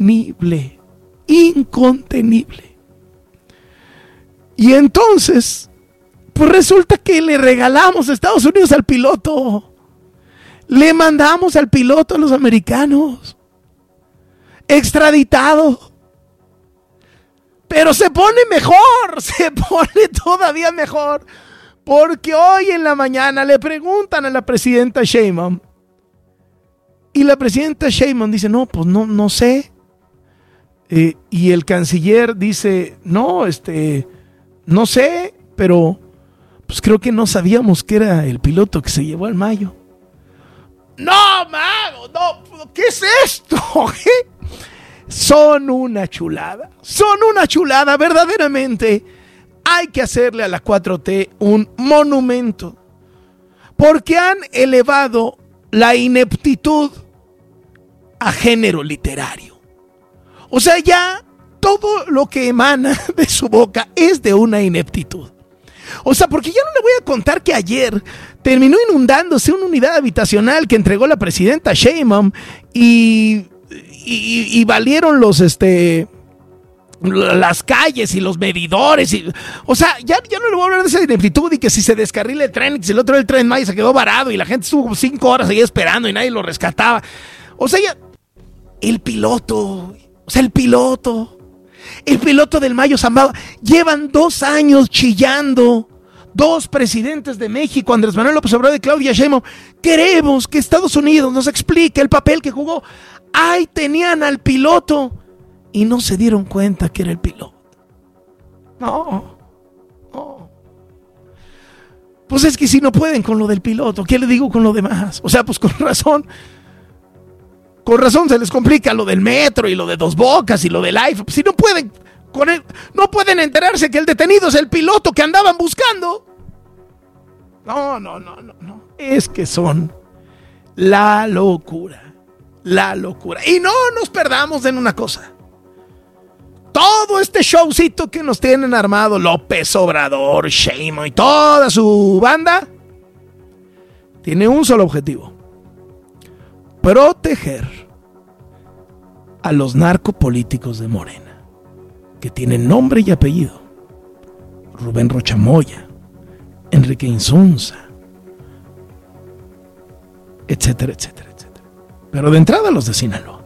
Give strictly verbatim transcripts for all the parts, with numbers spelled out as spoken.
incontenible, incontenible. Y entonces, pues resulta que le regalamos a Estados Unidos al piloto. Le mandamos al piloto a los americanos, extraditado. Pero se pone mejor, se pone todavía mejor, porque hoy en la mañana le preguntan a la presidenta Sheinbaum, y la presidenta Sheinbaum dice, no, pues no, no sé, eh, y el canciller dice, no, este, no sé, pero pues creo que no sabíamos que era el piloto que se llevó al Mayo. No, mago, no, ¿qué es esto? ¿Qué? Son una chulada, son una chulada, verdaderamente. Hay que hacerle a la cuatro T un monumento, porque han elevado la ineptitud a género literario. O sea, ya todo lo que emana de su boca es de una ineptitud. O sea, porque ya no le voy a contar que ayer terminó inundándose una unidad habitacional que entregó la presidenta Sheinbaum y... Y, y valieron los este las calles y los medidores y, o sea, ya, ya no le voy a hablar de esa ineptitud y que si se descarrila el tren y que si el otro el tren Maya se quedó varado y la gente estuvo cinco horas ahí esperando y nadie lo rescataba. O sea, ya el piloto, o sea, el piloto el piloto del Mayo Zambada, llevan dos años chillando. Dos presidentes de México, Andrés Manuel López Obrador y Claudia Sheinbaum, queremos que Estados Unidos nos explique el papel que jugó. Ahí tenían al piloto y no se dieron cuenta que era el piloto. No, no. Pues es que si no pueden con lo del piloto, ¿qué le digo con lo demás? O sea, pues con razón, con razón se les complica lo del metro y lo de Dos Bocas y lo del iPhone. Si no pueden con él, no pueden enterarse que el detenido es el piloto que andaban buscando. No, no, no, no, no. Es que son la locura, la locura. Y no nos perdamos en una cosa. Todo este showcito que nos tienen armado López Obrador, Sheinbaum y toda su banda tiene un solo objetivo: proteger a los narcopolíticos de Morena, que tienen nombre y apellido: Rubén Rocha Moya, Enrique Insunza, etcétera, etcétera, etcétera. Pero de entrada los de Sinaloa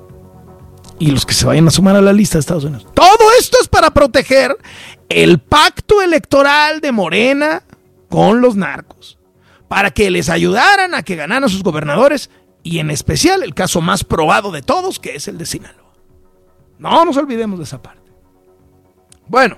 y los que se vayan a sumar a la lista de Estados Unidos. Todo esto es para proteger el pacto electoral de Morena con los narcos, para que les ayudaran a que ganaran sus gobernadores, y en especial el caso más probado de todos, que es el de Sinaloa. No nos olvidemos de esa parte. Bueno,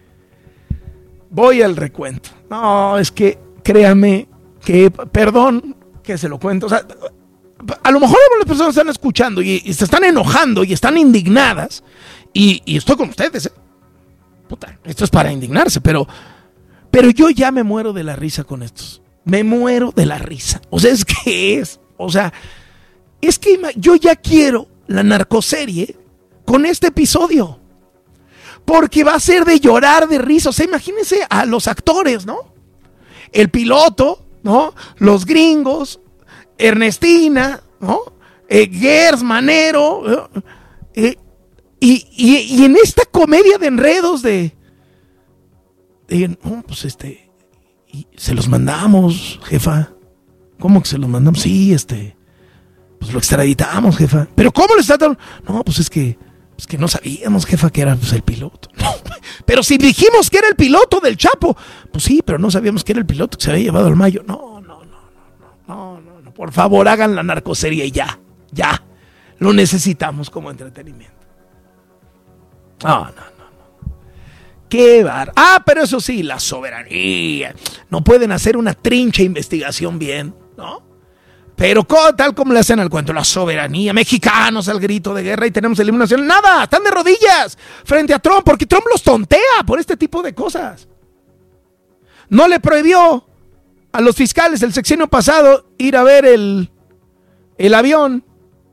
voy al recuento. No, es que créame que, perdón que se lo cuento, o sea, a lo mejor las personas están escuchando y, y se están enojando y están indignadas, y, y estoy con ustedes, ¿eh? Puta, esto es para indignarse, pero, pero yo ya me muero de la risa con estos. Me muero de la risa. O sea, es que es, o sea, es que yo ya quiero la narcoserie con este episodio, porque va a ser de llorar de risa. O sea, imagínense a los actores, ¿no? El piloto, ¿no? Los gringos, Ernestina, ¿no? Eh, Gers, Manero, ¿no? eh, y, y, y en esta comedia de enredos de, de no, pues este, y se los mandamos, jefa. ¿Cómo que se los mandamos? Sí, este, pues lo extraditamos, jefa. ¿Pero cómo le está dando? No, pues es que, pues que no sabíamos, jefa, que era pues, el piloto. No, pero si dijimos que era el piloto del Chapo, pues sí, pero no sabíamos que era el piloto que se había llevado al Mayo. No, no, no, no, no, no, no. Por favor, hagan la narcoserie ya, ya. Lo necesitamos como entretenimiento. No, no, no, no. Qué bar. Ah, pero eso sí, la soberanía. No pueden hacer una trincha investigación bien, ¿no? Pero tal como le hacen al cuento, la soberanía, mexicanos al grito de guerra y tenemos eliminación. Nada, están de rodillas frente a Trump, porque Trump los tontea por este tipo de cosas. No le prohibió a los fiscales del sexenio pasado ir a ver el, el avión.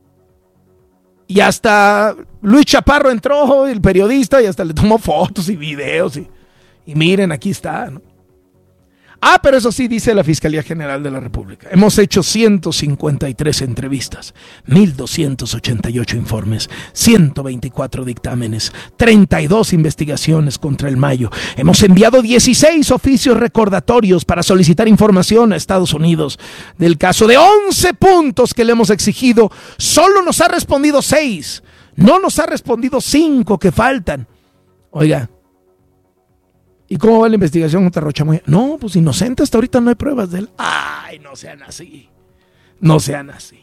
Y hasta Luis Chaparro entró, el periodista, y hasta le tomó fotos y videos. Y, y miren, aquí está, ¿no? Ah, pero eso sí dice la Fiscalía General de la República. Hemos hecho ciento cincuenta y tres entrevistas, mil doscientos ochenta y ocho informes, ciento veinticuatro dictámenes, treinta y dos investigaciones contra el Mayo. Hemos enviado dieciséis oficios recordatorios para solicitar información a Estados Unidos del caso. De once puntos que le hemos exigido, solo nos ha respondido seis. No nos ha respondido cinco que faltan. Oiga, ¿y cómo va la investigación contra Rocha Moya? No, pues inocente, hasta ahorita no hay pruebas de él. Ay, no sean así. No sean así.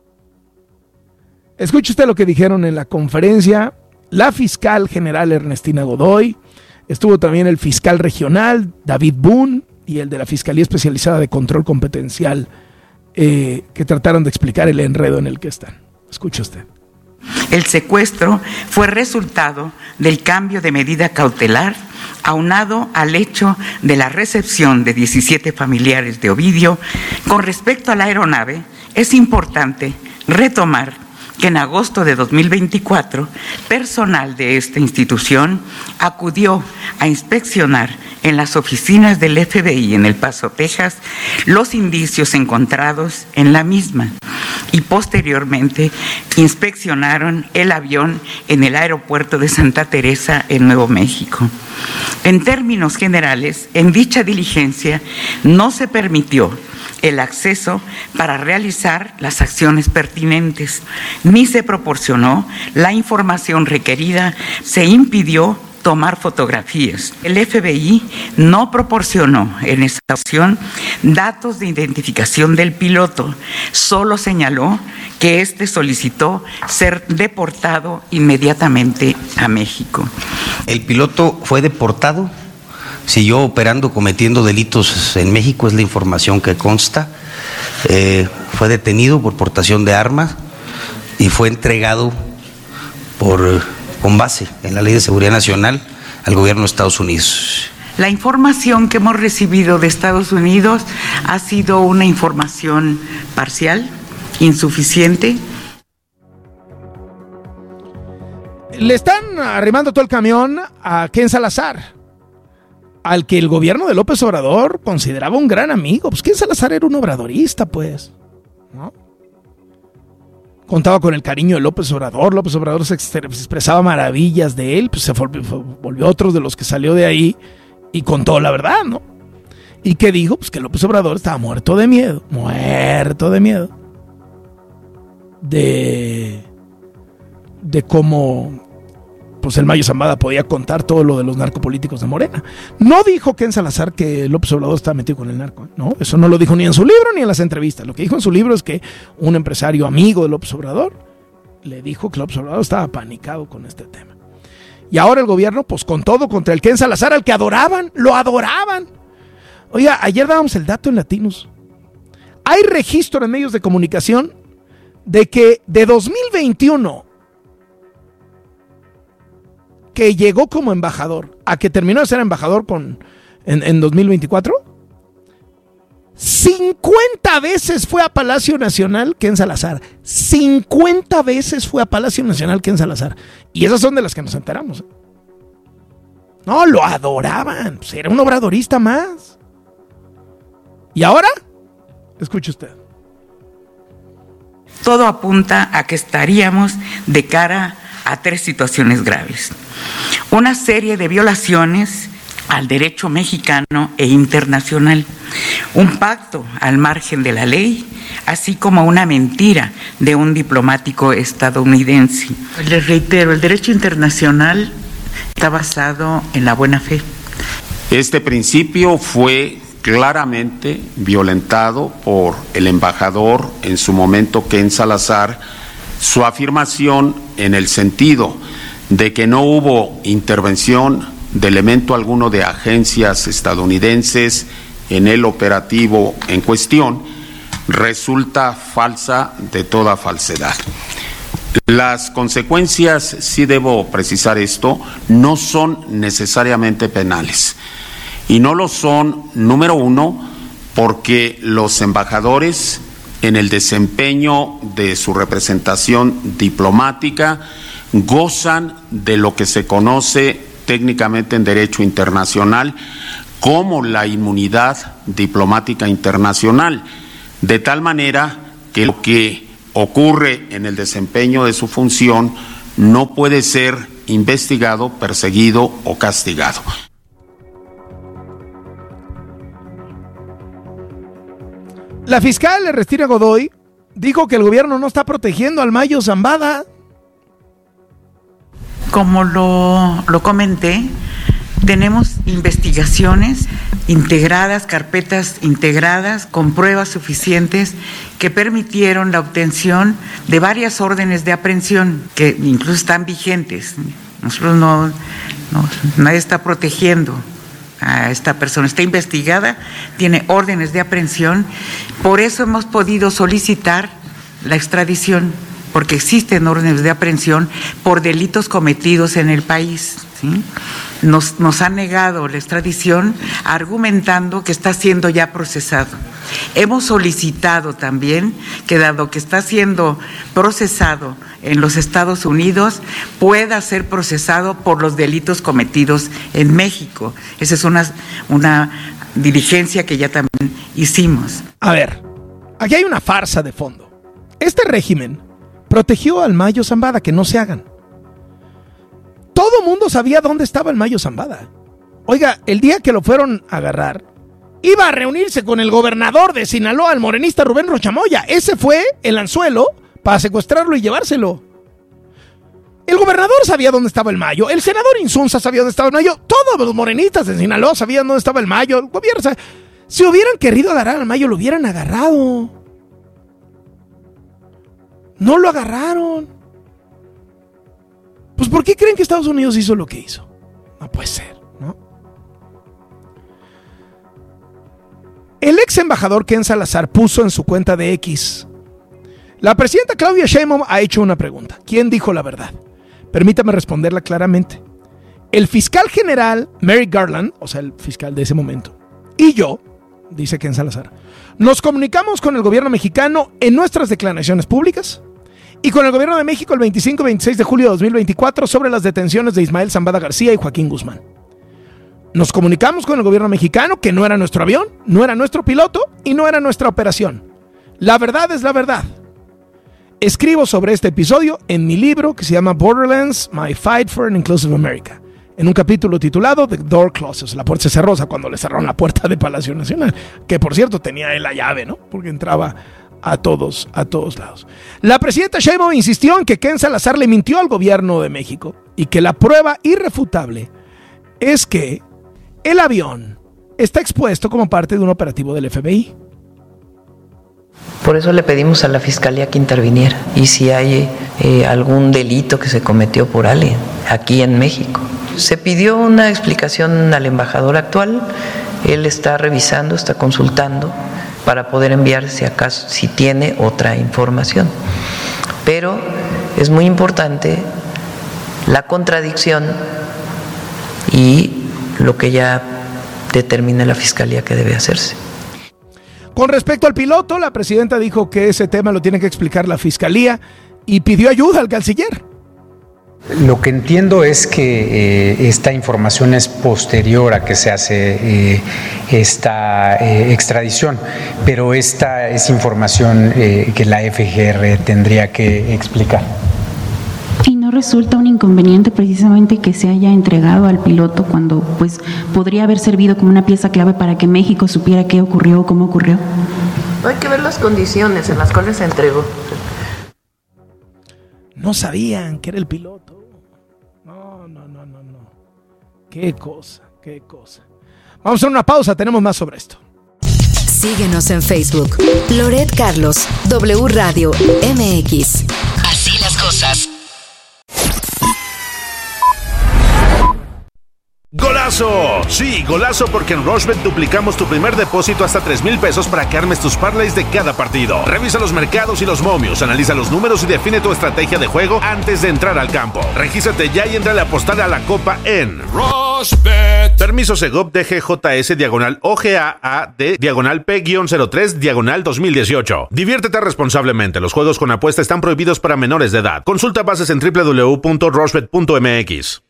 Escuche usted lo que dijeron en la conferencia la fiscal general Ernestina Godoy, estuvo también el fiscal regional David Boone y el de la Fiscalía Especializada de Control Competencial, eh, que trataron de explicar el enredo en el que están. Escuche usted. El secuestro fue resultado del cambio de medida cautelar aunado al hecho de la recepción de diecisiete familiares de Ovidio. Con respecto a la aeronave, es importante retomar que en agosto de dos mil veinticuatro, personal de esta institución acudió a inspeccionar en las oficinas del F B I en El Paso, Texas, los indicios encontrados en la misma y posteriormente inspeccionaron el avión en el aeropuerto de Santa Teresa en Nuevo México. En términos generales, en dicha diligencia no se permitió el acceso para realizar las acciones pertinentes, ni se proporcionó la información requerida, se impidió tomar fotografías. El F B I no proporcionó en esta ocasión datos de identificación del piloto, solo señaló que éste solicitó ser deportado inmediatamente a México. El piloto fue deportado, siguió operando, cometiendo delitos en México, es la información que consta. Eh, fue detenido por portación de armas y fue entregado por, con base en la Ley de Seguridad Nacional al gobierno de Estados Unidos. La información que hemos recibido de Estados Unidos ha sido una información parcial, insuficiente. Le están arrimando todo el camión a Ken Salazar, al que el gobierno de López Obrador consideraba un gran amigo. Pues Ken Salazar era un obradorista, pues, ¿no? Contaba con el cariño de López Obrador. López Obrador se expresaba maravillas de él, pues se volvió, volvió otro de los que salió de ahí y contó la verdad, ¿no? ¿Y qué dijo? Pues que López Obrador estaba muerto de miedo, muerto de miedo de, de cómo pues el Mayo Zambada podía contar todo lo de los narcopolíticos de Morena. No dijo Ken Salazar que López Obrador estaba metido con el narco, no, eso no lo dijo ni en su libro ni en las entrevistas. Lo que dijo en su libro es que un empresario amigo de López Obrador le dijo que López Obrador estaba panicado con este tema. Y ahora el gobierno, pues con todo contra el Ken Salazar, al que adoraban, lo adoraban. Oiga, ayer dábamos el dato en Latinos. Hay registro en medios de comunicación de que de dos mil veintiuno, que llegó como embajador, a que terminó de ser embajador con, en, en dos mil veinticuatro, cincuenta veces fue a Palacio Nacional Ken Salazar. cincuenta veces fue a Palacio Nacional Ken Salazar. Y esas son de las que nos enteramos. No, lo adoraban. Pues era un obradorista más. ¿Y ahora? Escuche usted. Todo apunta a que estaríamos de cara a tres situaciones graves. Una serie de violaciones al derecho mexicano e internacional, un pacto al margen de la ley, así como una mentira de un diplomático estadounidense. Les reitero, el derecho internacional está basado en la buena fe. Este principio fue claramente violentado por el embajador en su momento, Ken Salazar, su afirmación en el sentido de que no hubo intervención de elemento alguno de agencias estadounidenses en el operativo en cuestión, resulta falsa de toda falsedad. Las consecuencias, sí debo precisar esto, no son necesariamente penales. Y no lo son, número uno, porque los embajadores, en el desempeño de su representación diplomática, gozan de lo que se conoce técnicamente en derecho internacional como la inmunidad diplomática internacional, de tal manera que lo que ocurre en el desempeño de su función no puede ser investigado, perseguido o castigado. La fiscal Ernestina Godoy dijo que el gobierno no está protegiendo al Mayo Zambada. Como lo, lo comenté, tenemos investigaciones integradas, carpetas integradas con pruebas suficientes que permitieron la obtención de varias órdenes de aprehensión que incluso están vigentes. Nosotros no, no nadie está protegiendo a esta persona, está investigada, tiene órdenes de aprehensión, por eso hemos podido solicitar la extradición, porque existen órdenes de aprehensión por delitos cometidos en el país, ¿sí? Nos, nos han negado la extradición argumentando que está siendo ya procesado. Hemos solicitado también que, dado que está siendo procesado en los Estados Unidos, pueda ser procesado por los delitos cometidos en México. Esa es una, una diligencia que ya también hicimos. A ver, aquí hay una farsa de fondo. Este régimen protegió al Mayo Zambada, que no se hagan. Todo mundo sabía dónde estaba el Mayo Zambada. Oiga, el día que lo fueron a agarrar, iba a reunirse con el gobernador de Sinaloa, el morenista Rubén Rocha Moya. Ese fue el anzuelo para secuestrarlo y llevárselo. El gobernador sabía dónde estaba el Mayo, el senador Insunza sabía dónde estaba el Mayo, todos los morenistas de Sinaloa sabían dónde estaba el Mayo. El gobierno sabía. Si hubieran querido agarrar al Mayo, lo hubieran agarrado. No lo agarraron. Pues ¿por qué creen que Estados Unidos hizo lo que hizo? No puede ser, ¿no? El ex embajador Ken Salazar puso en su cuenta de X: la presidenta Claudia Sheinbaum ha hecho una pregunta. ¿Quién dijo la verdad? Permítame responderla claramente. El fiscal general Merrick Garland, o sea, el fiscal de ese momento, y yo, dice Ken Salazar, nos comunicamos con el gobierno mexicano en nuestras declaraciones públicas y con el gobierno de México el veinticinco y veintiséis de julio de dos mil veinticuatro sobre las detenciones de Ismael Zambada García y Joaquín Guzmán. Nos comunicamos con el gobierno mexicano que no era nuestro avión, no era nuestro piloto y no era nuestra operación. La verdad es la verdad. Escribo sobre este episodio en mi libro que se llama Borderlands, My Fight for an Inclusive America, en un capítulo titulado The Door Closes, la puerta se cerró, cuando le cerraron la puerta de Palacio Nacional, que por cierto tenía él la llave, ¿no? Porque entraba a todos, a todos lados. La presidenta Sheinbaum insistió en que Ken Salazar le mintió al gobierno de México y que la prueba irrefutable es que el avión está expuesto como parte de un operativo del F B I. Por eso le pedimos a la Fiscalía que interviniera y si hay eh, algún delito que se cometió por alguien aquí en México. Se pidió una explicación al embajador actual, él está revisando, está consultando para poder enviar si acaso, si tiene otra información. Pero es muy importante la contradicción y lo que ya determina la Fiscalía que debe hacerse. Con respecto al piloto, la presidenta dijo que ese tema lo tiene que explicar la Fiscalía y pidió ayuda al canciller. Lo que entiendo es que eh, esta información es posterior a que se hace eh, esta eh, extradición, pero esta es información eh, que la F G R tendría que explicar. ¿Y no resulta un inconveniente precisamente que se haya entregado al piloto cuando pues podría haber servido como una pieza clave para que México supiera qué ocurrió o cómo ocurrió? Hay que ver las condiciones en las cuales se entregó. No sabían que era el piloto. No, no, no, no, no. Qué cosa, qué cosa. Vamos a hacer una pausa, tenemos más sobre esto. Síguenos en Facebook. Loret Carlos, W Radio M X. Así las cosas. ¡Golazo! Sí, golazo, porque en Rushbet duplicamos tu primer depósito hasta tres mil pesos para que armes tus parlays de cada partido. Revisa los mercados y los momios, analiza los números y define tu estrategia de juego antes de entrar al campo. Regístrate ya y entra a apostar a la copa en Rushbet. Permiso Segov D G J S diagonal O G A A D diagonal P cero tres diagonal dos mil dieciocho. Diviértete responsablemente. Los juegos con apuesta están prohibidos para menores de edad. Consulta bases en doble u doble u doble u punto rushbet punto m x.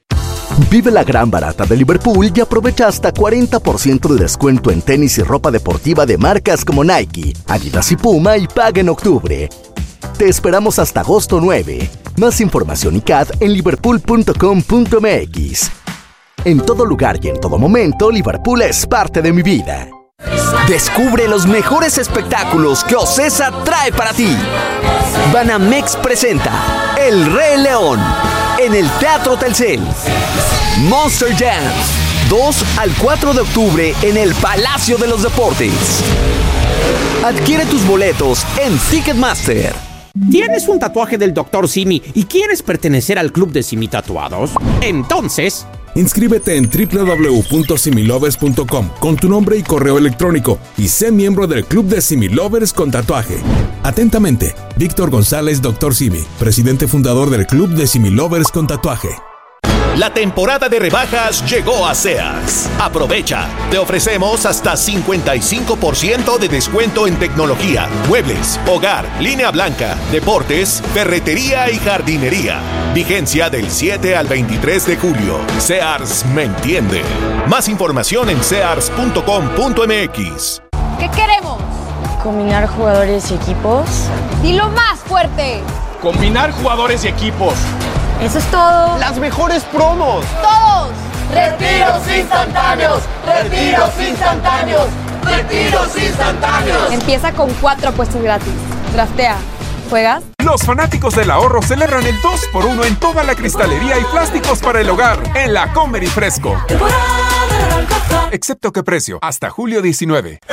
Vive la gran barata de Liverpool y aprovecha hasta cuarenta por ciento de descuento en tenis y ropa deportiva de marcas como Nike, Adidas y Puma y paga en octubre. Te esperamos hasta agosto nueve. Más información y C A D en liverpool punto com punto m x. En todo lugar y en todo momento, Liverpool es parte de mi vida. Descubre los mejores espectáculos que Ocesa trae para ti. Banamex presenta El Rey León en el Teatro Telcel. Monster Jam, dos al cuatro de octubre en el Palacio de los Deportes. Adquiere tus boletos en Ticketmaster. ¿Tienes un tatuaje del doctor Simi y quieres pertenecer al club de Simi Tatuados? Entonces, inscríbete en doble u doble u doble u punto similovers punto com con tu nombre y correo electrónico y sé miembro del club de Similovers con tatuaje. Atentamente, Víctor González, doctor Simi, presidente fundador del club de Similovers con tatuaje. La temporada de rebajas llegó a Sears. Aprovecha. Te ofrecemos hasta cincuenta y cinco por ciento de descuento en tecnología, muebles, hogar, línea blanca, deportes, ferretería y jardinería. Vigencia del siete al veintitrés de julio. Sears me entiende. Más información en sears punto com punto m x. ¿Qué queremos? Combinar jugadores y equipos. Dilo más fuerte. Combinar jugadores y equipos. Eso es todo. Las mejores promos. Todos. Retiros instantáneos. Retiros instantáneos. Retiros instantáneos. Empieza con cuatro apuestas gratis. Draftea. ¿Juegas? Los fanáticos del ahorro celebran el dos por uno en toda la cristalería y plásticos para el hogar en la Comer y Fresco. Excepto que precio, hasta julio diecinueve.